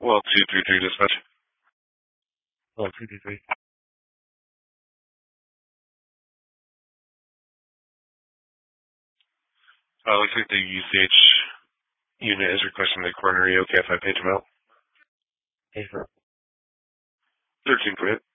Well, 233 dispatch. Oh, 223. Looks like the UCH unit is requesting the coroner. Are you okay if I page them out? Hey, for 13 quit.